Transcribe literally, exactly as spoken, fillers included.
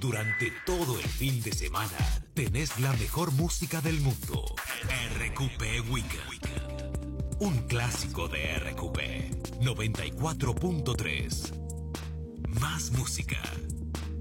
Durante todo el fin de semana tenés la mejor música del mundo. R Q P Weekend. Un clásico de R Q P. noventa y cuatro punto tres. Más música.